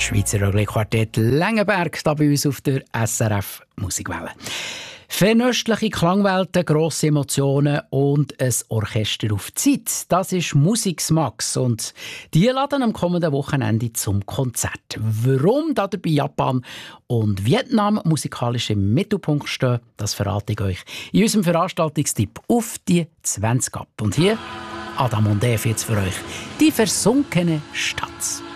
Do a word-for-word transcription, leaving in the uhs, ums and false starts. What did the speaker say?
Schweizer Rögli-Quartett Längenberg da bei uns auf der S R F Musikwelle. Fernöstliche Klangwelten, grosse Emotionen und ein Orchester auf Zeit. Das ist Musikmax und die laden am kommenden Wochenende zum Konzert. Warum da dabei Japan und Vietnam musikalisch im Mittelpunkt stehen, das verrate ich euch in unserem Veranstaltungstipp auf die zwanzig ab. Und hier Adam und Eve jetzt für euch, die versunkene Stadt.